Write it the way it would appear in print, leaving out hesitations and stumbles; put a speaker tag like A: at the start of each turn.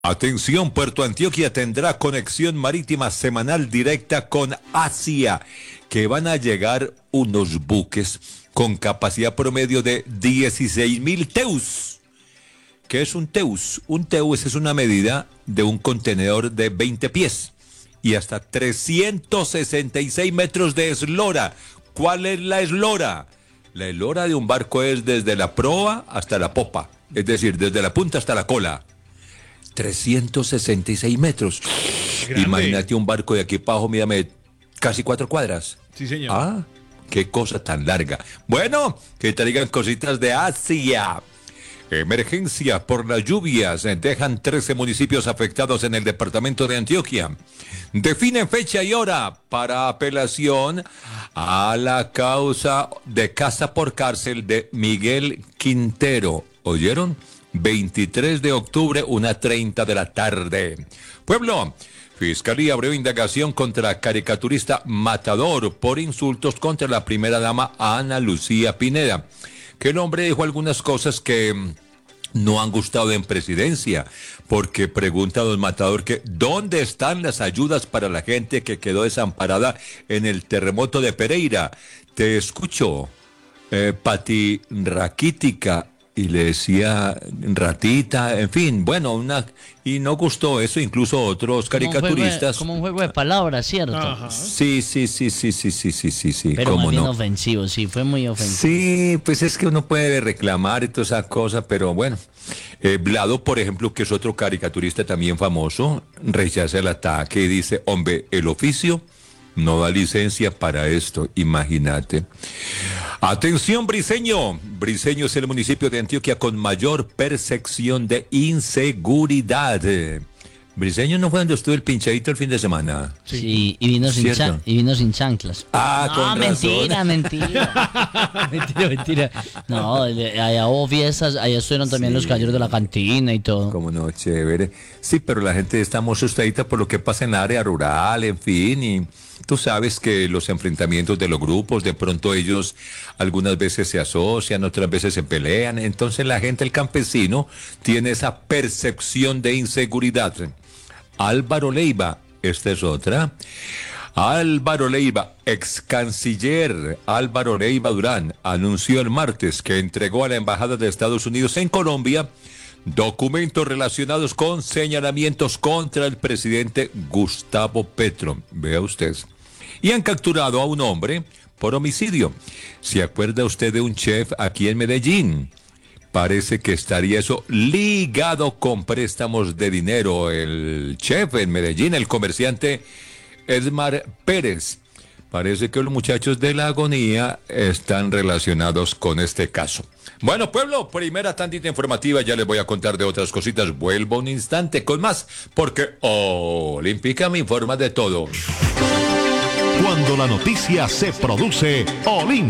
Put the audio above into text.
A: Atención, Puerto Antioquia tendrá conexión marítima semanal directa con Asia, que van a llegar unos buques con capacidad promedio de 16.000 teus. ¿Qué es un teus? Un teus es una medida de un contenedor de 20 pies y hasta 366 metros de eslora. ¿Cuál es la eslora? La eslora de un barco es desde la proa hasta la popa, es decir, desde la punta hasta la cola. 366 metros. Grande. Imagínate un barco de aquí para abajo, mírame, casi 4 cuadras.
B: Sí, señor.
A: Ah, qué cosa tan larga. Bueno, que traigan cositas de Asia. Emergencia por las lluvias. Dejan 13 municipios afectados en el departamento de Antioquia. Definen fecha y hora para apelación a la causa de casa por cárcel de Miguel Quintero. ¿Oyeron? 23 de octubre, 1:30 de la tarde. Pueblo, Fiscalía abrió indagación contra caricaturista Matador por insultos contra la primera dama Ana Lucía Pineda, que el hombre dijo algunas cosas que no han gustado en presidencia, porque pregunta a don Matador que ¿dónde están las ayudas para la gente que quedó desamparada en el terremoto de Pereira? Te escucho, Pati Raquítica. Y le decía ratita, en fin, bueno, y no gustó eso, incluso otros caricaturistas.
C: Como un juego de palabras, ¿cierto?
B: Ajá.
A: Sí.
C: Pero más bien
A: no.
C: ofensivo, sí, fue muy ofensivo.
A: Sí, pues es que uno puede reclamar y toda esa cosa, pero bueno. Blado, por ejemplo, que es otro caricaturista también famoso, rechaza el ataque y dice, hombre, el oficio no da licencia para esto, imagínate. Atención, Briceño. Briceño es el municipio de Antioquia con mayor percepción de inseguridad. Briceño no fue donde estuvo el pinchadito el fin de semana.
C: Sí, y vino sin chanclas.
A: Ah,
C: no,
A: con razón.
C: Mentira. No, allá hubo fiestas, allá estuvieron también los caballeros de la cantina y todo.
A: Cómo no, chévere. Sí, pero la gente está muy asustadita por lo que pasa en la área rural, en fin, y tú sabes que los enfrentamientos de los grupos, de pronto ellos algunas veces se asocian, otras veces se pelean, entonces la gente, el campesino, tiene esa percepción de inseguridad. Álvaro Leiva, esta es otra. Álvaro Leiva, ex canciller Álvaro Leiva Durán, anunció el martes que entregó a la Embajada de Estados Unidos en Colombia documentos relacionados con señalamientos contra el presidente Gustavo Petro. Vea usted. Y han capturado a un hombre por homicidio. ¿Se acuerda usted de un chef aquí en Medellín? Parece que estaría eso ligado con préstamos de dinero. El chef en Medellín, el comerciante Edmar Pérez. Parece que los muchachos de la agonía están relacionados con este caso. Bueno, pueblo, primera tandita informativa, ya les voy a contar de otras cositas. Vuelvo un instante con más, porque Olímpica me informa de todo.
D: Cuando la noticia se produce, Olímpica.